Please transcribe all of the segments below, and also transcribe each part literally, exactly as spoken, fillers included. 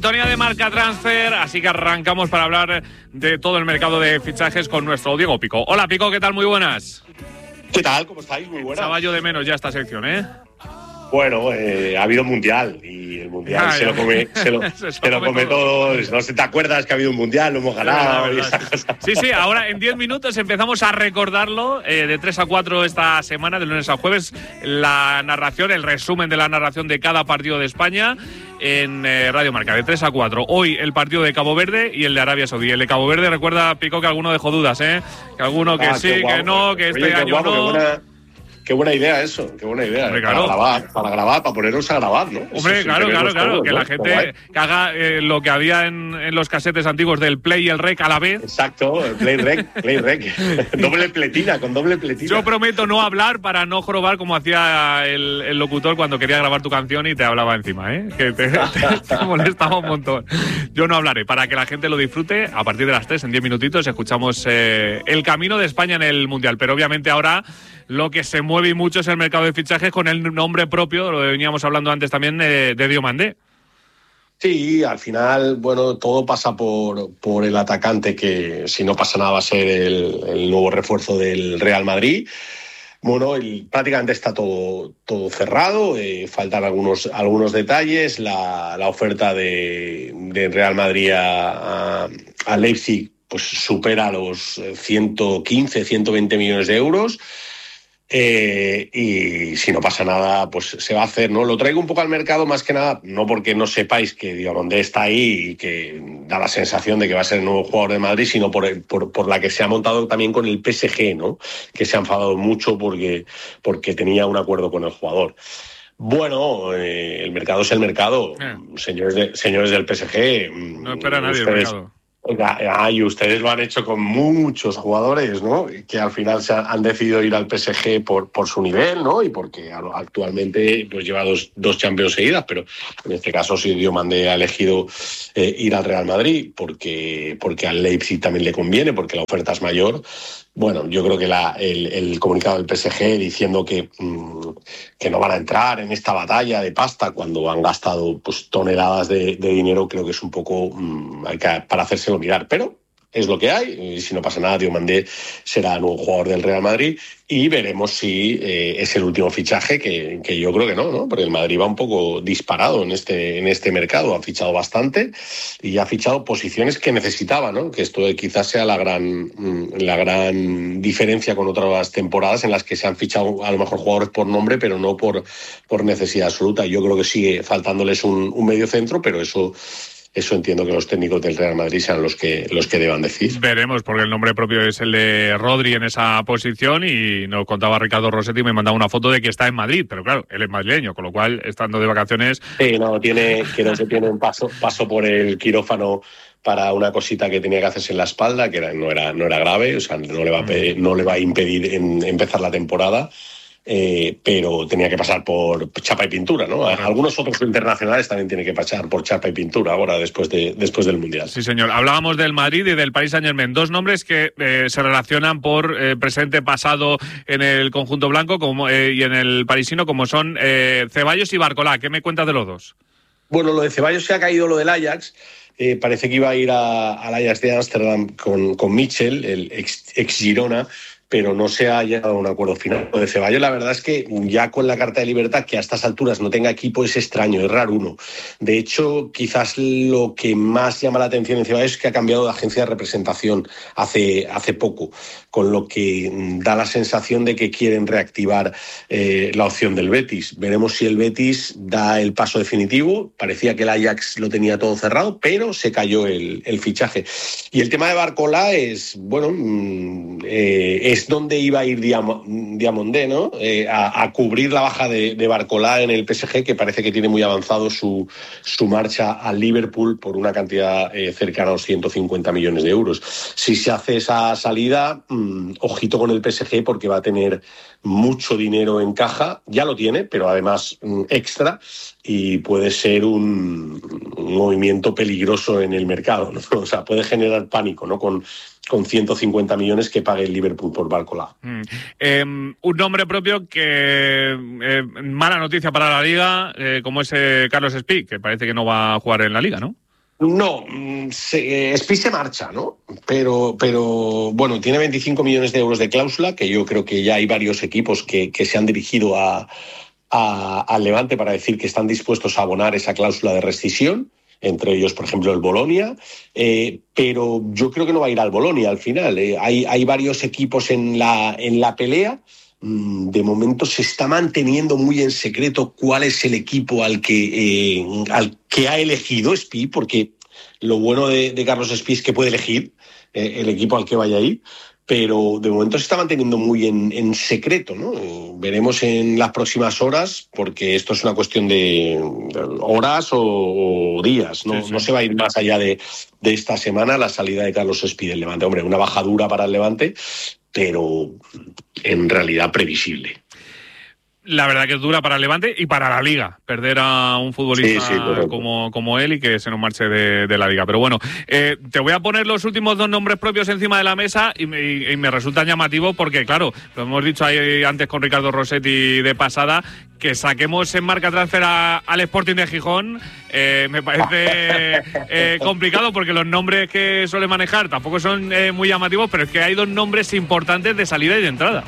Sintonía de Marca Transfer, así que arrancamos para hablar de todo el mercado de fichajes con nuestro Diego Pico. Hola Pico, ¿qué tal? Muy buenas. ¿Qué tal? ¿Cómo estáis? Muy buenas. Echaba yo de menos ya esta sección, ¿eh? Bueno, eh, ha habido un mundial y el mundial ah, se, lo come, se lo se, se lo come todo. todo. No sé, ¿te acuerdas que ha habido un mundial? Lo hemos ganado. Sí, verdad, y esa sí, sí, ahora en diez minutos empezamos a recordarlo. Eh, de tres a cuatro esta semana, de lunes a jueves, la narración, el resumen de la narración de cada partido de España en eh, Radio Marca, de tres a cuatro. Hoy el partido de Cabo Verde y el de Arabia Saudí. El de Cabo Verde, recuerda, Pico, que alguno dejó dudas, ¿eh? Que alguno que ah, sí, guapo, que no, que este oye, año guapo, no. Qué buena idea eso, qué buena idea. Hombre, para claro. grabar, para grabar, para ponernos a grabar, ¿no? Hombre, claro, claro, claro. Todos, que ¿no? La gente que haga eh, lo que había en, en los casetes antiguos del Play y el Rec a la vez. Exacto, el Play Rec, Play Rec. Doble pletina, con doble pletina. Yo prometo no hablar para no jorobar como hacía el, el locutor cuando quería grabar tu canción y te hablaba encima, ¿eh? Que te, te, te molestaba un montón. Yo no hablaré, para que la gente lo disfrute. A partir de las tres, en diez minutitos, escuchamos eh, el camino de España en el Mundial. Pero obviamente ahora lo que se mueve mucho es el mercado de fichajes con el nombre propio, lo que veníamos hablando antes también, eh, de Diomandé. Sí, al final, bueno, todo pasa por, por el atacante que, si no pasa nada, va a ser el, el nuevo refuerzo del Real Madrid. Bueno, el, prácticamente está todo, todo cerrado, eh, faltan algunos, algunos detalles. La, la oferta de, de Real Madrid a, a, a Leipzig pues supera los ciento quince, ciento veinte millones de euros. Eh, y si no pasa nada, pues se va a hacer, ¿no? Lo traigo un poco al mercado más que nada, no porque no sepáis que Diomandé está ahí y que da la sensación de que va a ser el nuevo jugador de Madrid, sino por, por, por la que se ha montado también con el P S G, ¿no? Que se ha enfadado mucho porque, porque tenía un acuerdo con el jugador. Bueno, eh, el mercado es el mercado. Eh. Señores, de, señores del P S G. No espera nadie ustedes, el mercado. Oiga, y ustedes lo han hecho con muchos jugadores, ¿no? Que al final se han decidido ir al P S G por, por su nivel, ¿no? Y porque actualmente pues lleva dos, dos Champions seguidas, pero en este caso sí Diomandé ha elegido eh, ir al Real Madrid porque, porque al Leipzig también le conviene, porque la oferta es mayor. Bueno, yo creo que la, el, el comunicado del P S G diciendo que, mmm, que no van a entrar en esta batalla de pasta cuando han gastado pues, toneladas de, de dinero, creo que es un poco mmm, hay que, para hacérselo mirar, pero es lo que hay, y si no pasa nada, Diomandé será nuevo jugador del Real Madrid y veremos si eh, es el último fichaje, que, que yo creo que no, ¿no? Porque el Madrid va un poco disparado en este, en este mercado, ha fichado bastante y ha fichado posiciones que necesitaba, ¿no? Que esto quizás sea la gran, la gran diferencia con otras temporadas en las que se han fichado a lo mejor jugadores por nombre, pero no por, por necesidad absoluta. Yo creo que sigue faltándoles un, un medio centro, pero eso... Eso entiendo que los técnicos del Real Madrid sean los que los que deban decir. Veremos, porque el nombre propio es el de Rodri en esa posición y nos contaba Ricardo Rossetti y me mandaba una foto de que está en Madrid, pero claro, él es madrileño, con lo cual, estando de vacaciones... Sí, no, tiene, creo que tiene un paso, paso por el quirófano para una cosita que tenía que hacerse en la espalda, que era, no, era, no era grave, o sea, no le va a, pedir, no le va a impedir en, empezar la temporada. Eh, pero tenía que pasar por chapa y pintura, ¿no? Algunos otros internacionales también tienen que pasar por chapa y pintura ahora después de después del Mundial. Sí, señor. Hablábamos del Madrid y del Paris Saint-Germain, dos nombres que eh, se relacionan por eh, presente, pasado en el conjunto blanco como, eh, y en el parisino, como son eh, Ceballos y Barcolá. ¿Qué me cuentas de los dos? Bueno, lo de Ceballos se ha caído lo del Ajax. Eh, parece que iba a ir a, al Ajax de Ámsterdam con, con Mitchell, el ex, ex Girona, pero no se ha llegado a un acuerdo final. Lo de Ceballos, la verdad es que ya con la carta de libertad, que a estas alturas no tenga equipo, es extraño, es raro uno. De hecho, quizás lo que más llama la atención en Ceballos es que ha cambiado de agencia de representación hace, hace poco, con lo que da la sensación de que quieren reactivar eh, la opción del Betis. Veremos si el Betis da el paso definitivo. Parecía que el Ajax lo tenía todo cerrado, pero se cayó el, el fichaje. Y el tema de Barcolá es, bueno, eh, es donde iba a ir Diomandé, ¿no? Eh, a, a cubrir la baja de, de Barcolá en el P S G, que parece que tiene muy avanzado su, su marcha al Liverpool por una cantidad eh, cercana a los ciento cincuenta millones de euros. Si se hace esa salida, mmm, ojito con el P S G, porque va a tener mucho dinero en caja, ya lo tiene, pero además mmm, extra, y puede ser un, un movimiento peligroso en el mercado, ¿no? O sea, puede generar pánico, ¿no? Con con ciento cincuenta millones que pague el Liverpool por Barcolá. Mm. Eh, un nombre propio que eh, mala noticia para la Liga, eh, como es eh, Carlos Espí, que parece que no va a jugar en la Liga, ¿no? No, se, Spi se marcha, ¿no? Pero, pero bueno, tiene veinticinco millones de euros de cláusula, que yo creo que ya hay varios equipos que, que se han dirigido a, a, al Levante para decir que están dispuestos a abonar esa cláusula de rescisión, entre ellos, por ejemplo, el Bolonia, eh, pero yo creo que no va a ir al Bolonia al final. Eh. Hay, hay varios equipos en la, en la pelea. De momento se está manteniendo muy en secreto cuál es el equipo al que, eh, al que ha elegido Spi, porque lo bueno de, de Carlos Spi es que puede elegir eh, el equipo al que vaya a ir, pero de momento se está manteniendo muy en, en secreto, ¿no? Eh, veremos en las próximas horas, porque esto es una cuestión de, de horas o, o días, ¿no? Sí, sí. No se va a ir más allá de, de esta semana la salida de Carlos Spi del Levante. Hombre, una baja dura para el Levante, pero en realidad previsible. La verdad que es dura para el Levante y para la Liga, perder a un futbolista sí, sí, como, como él y que se nos marche de, de la Liga. Pero bueno, eh, te voy a poner los últimos dos nombres propios encima de la mesa y me, y me resultan llamativos porque, claro, lo hemos dicho ahí antes con Ricardo Rossetti de pasada, que saquemos en marca transfer a, al Sporting de Gijón, eh, me parece eh, complicado porque los nombres que suele manejar tampoco son eh, muy llamativos, pero es que hay dos nombres importantes de salida y de entrada.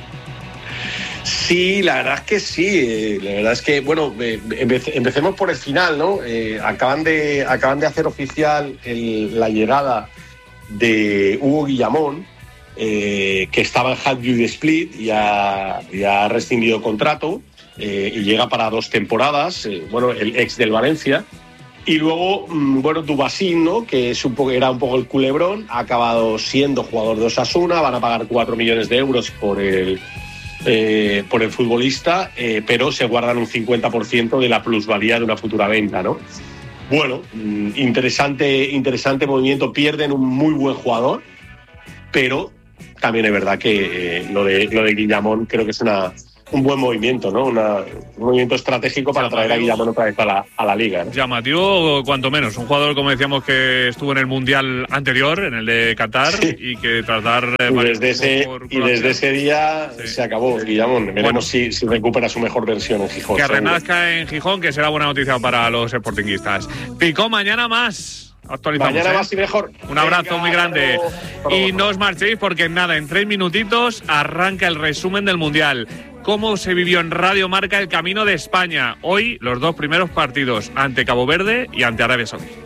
Sí, la verdad es que sí. La verdad es que, bueno, empecemos por el final, ¿no? Eh, acaban de acaban de hacer oficial el, la llegada de Hugo Guillamón, eh, que estaba en Hajduk Split y ha, y ha rescindido contrato eh, y llega para dos temporadas. Eh, bueno, el ex del Valencia. Y luego, bueno, Dubasín, ¿no? Que es un poco, era un poco el culebrón, ha acabado siendo jugador de Osasuna, van a pagar cuatro millones de euros por el Eh, por el futbolista, eh, pero se guardan un cincuenta por ciento de la plusvalía de una futura venta, ¿no? Bueno, interesante, interesante movimiento. Pierden un muy buen jugador, pero también es verdad que eh, lo de lo de Guillamón creo que es una un buen movimiento, ¿no? Una, un movimiento estratégico para llamativo, traer a Guillamón otra vez a la, a la Liga, ¿no? Llamativo, cuanto menos. Un jugador, como decíamos, que estuvo en el Mundial anterior, en el de Qatar, sí. y que tras dar... Y desde, ese, y desde ese día sí. se acabó Guillamón. Veremos bueno, si, si recupera su mejor versión en Gijón. Que renazca en Gijón, que será buena noticia para los sportinguistas. Picó, mañana más. Actualizamos, mañana ¿eh? más y mejor. Un abrazo Venga, muy grande. Y no os marchéis porque nada, en tres minutitos arranca el resumen del Mundial. Cómo se vivió en Radio Marca el camino de España. Hoy los dos primeros partidos ante Cabo Verde y ante Arabia Saudí.